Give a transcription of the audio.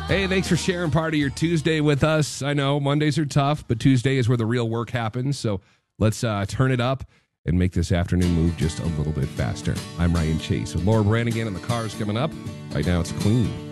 Hey, thanks for sharing part of your Tuesday with us. I know Mondays are tough, but Tuesday is where the real work happens. So let's turn it up and make this afternoon move just a little bit faster. I'm Ryan Chase with Laura Branigan, and the car's coming up. Right now, it's Clean.